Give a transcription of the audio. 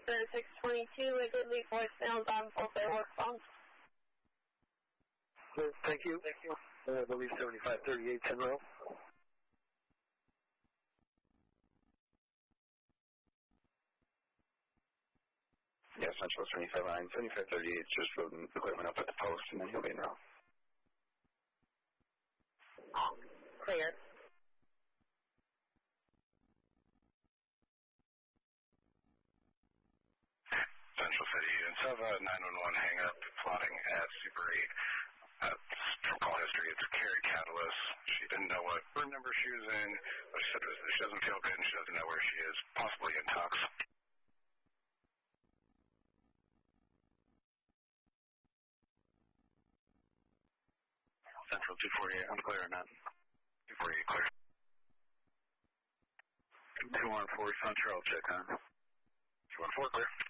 for 622. I did leave voicemails on both their work phones. Thank you. I believe 7538 Tenwell. Yeah, Central 75 line. 7538 is just loading equipment up at the post, and then he'll be in route. Clear. Central City, units have a 911 hang-up plotting at Super 8. From call history, it's Carrie Catalyst. She didn't know what room number she was in, but she said she doesn't feel good and she doesn't know where she is, possibly intox. Central 248, I'm clear or not? 248, clear. 214 Central, check on. 214, clear.